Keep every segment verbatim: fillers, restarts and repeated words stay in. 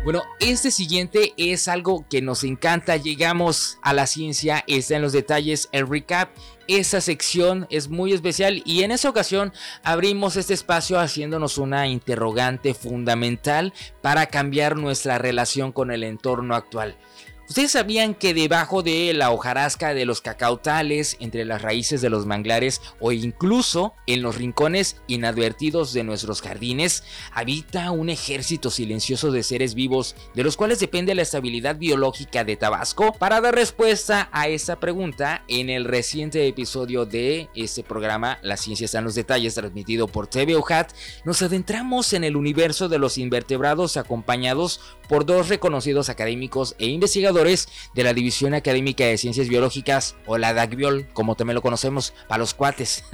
Bueno, este siguiente es algo que nos encanta. Llegamos a la ciencia, está en los detalles, el recap. Esa sección es muy especial y en esa ocasión abrimos este espacio haciéndonos una interrogante fundamental para cambiar nuestra relación con el entorno actual. ¿Ustedes sabían que debajo de la hojarasca de los cacautales, entre las raíces de los manglares o incluso en los rincones inadvertidos de nuestros jardines, habita un ejército silencioso de seres vivos de los cuales depende la estabilidad biológica de Tabasco? Para dar respuesta a esta pregunta, en el reciente episodio de este programa La Ciencia está en los detalles, transmitido por T V UJAT, nos adentramos en el universo de los invertebrados acompañados por dos reconocidos académicos e investigadores de la División Académica de Ciencias Biológicas, o la DACBIOL, como también lo conocemos para los cuates.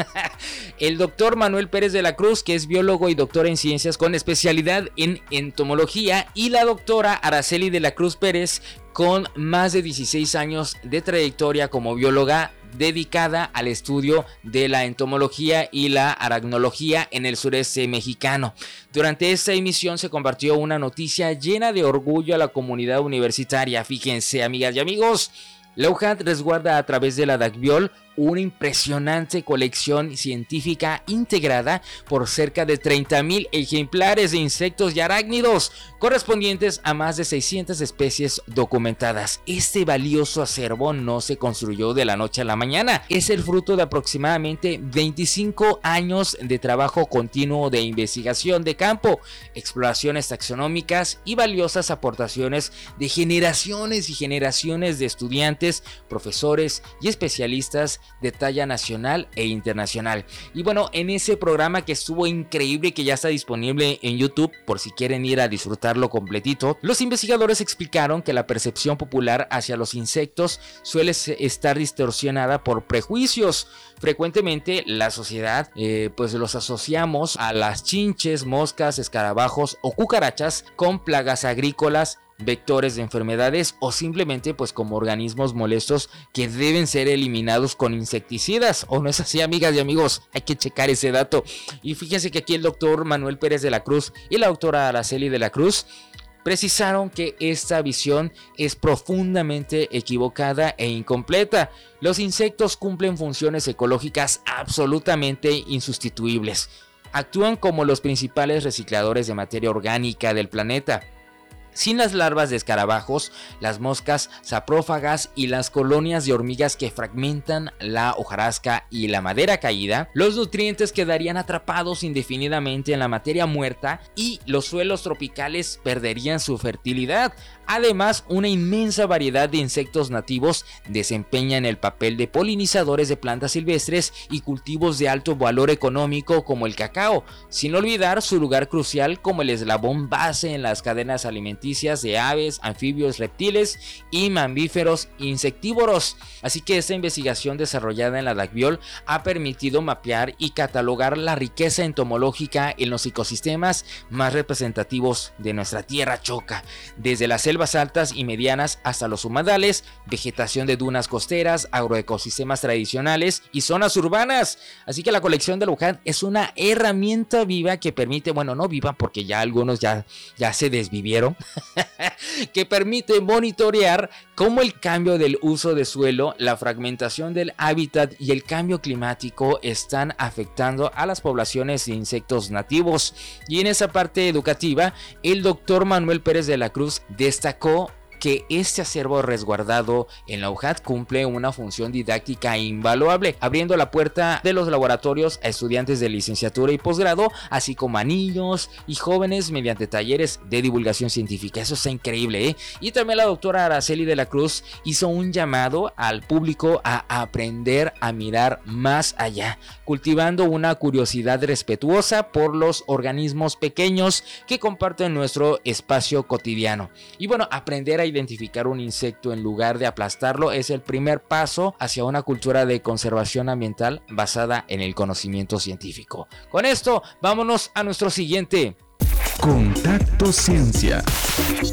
El doctor Manuel Pérez de la Cruz, que es biólogo y doctor en ciencias con especialidad en entomología, y la doctora Araceli de la Cruz Pérez, con más de dieciséis años de trayectoria como bióloga dedicada al estudio de la entomología y la aracnología en el sureste mexicano. Durante esta emisión se compartió una noticia llena de orgullo a la comunidad universitaria. Fíjense, amigas y amigos, la UJAT resguarda a través de la DACBIOL una impresionante colección científica integrada por cerca de treinta mil ejemplares de insectos y arácnidos, correspondientes a más de seiscientas especies documentadas. Este valioso acervo no se construyó de la noche a la mañana, es el fruto de aproximadamente veinticinco años de trabajo continuo de investigación de campo, exploraciones taxonómicas y valiosas aportaciones de generaciones y generaciones de estudiantes, profesores y especialistas de talla nacional e internacional. Y bueno, en ese programa que estuvo increíble, que ya está disponible en YouTube por si quieren ir a disfrutarlo completito, los investigadores explicaron que la percepción popular hacia los insectos suele estar distorsionada por prejuicios. Frecuentemente la sociedad eh, pues los asociamos a las chinches, moscas, escarabajos o cucarachas con plagas agrícolas, vectores de enfermedades o simplemente pues como organismos molestos que deben ser eliminados con insecticidas. ¿O no es así, amigas y amigos? Hay que checar ese dato. Y fíjense que aquí el doctor Manuel Pérez de la Cruz y la doctora Araceli de la Cruz precisaron que esta visión es profundamente equivocada e incompleta. Los insectos cumplen funciones ecológicas absolutamente insustituibles. Actúan como los principales recicladores de materia orgánica del planeta. Sin las larvas de escarabajos, las moscas saprófagas y las colonias de hormigas que fragmentan la hojarasca y la madera caída, los nutrientes quedarían atrapados indefinidamente en la materia muerta y los suelos tropicales perderían su fertilidad. Además, una inmensa variedad de insectos nativos desempeñan el papel de polinizadores de plantas silvestres y cultivos de alto valor económico como el cacao, sin olvidar su lugar crucial como el eslabón base en las cadenas alimenticias de aves, anfibios, reptiles y mamíferos insectívoros. Así que esta investigación desarrollada en la DACBIOL ha permitido mapear y catalogar la riqueza entomológica en los ecosistemas más representativos de nuestra tierra choca, desde la selva altas y medianas hasta los humedales, vegetación de dunas costeras, agroecosistemas tradicionales y zonas urbanas. Así que la colección de la UJAT es una herramienta viva que permite, bueno, no viva porque ya algunos ya, ya se desvivieron, que permite monitorear cómo el cambio del uso de suelo, la fragmentación del hábitat y el cambio climático están afectando a las poblaciones de insectos nativos. Y en esa parte educativa, el doctor Manuel Pérez de la Cruz destacó que este acervo resguardado en la UJAT cumple una función didáctica invaluable, abriendo la puerta de los laboratorios a estudiantes de licenciatura y posgrado, así como a niños y jóvenes mediante talleres de divulgación científica. Eso está increíble, ¿eh? Y también la doctora Araceli de la Cruz hizo un llamado al público a aprender a mirar más allá, cultivando una curiosidad respetuosa por los organismos pequeños que comparten nuestro espacio cotidiano. Y bueno, aprender a identificar un insecto en lugar de aplastarlo es el primer paso hacia una cultura de conservación ambiental basada en el conocimiento científico. Con esto, vámonos a nuestro siguiente Contacto Ciencia.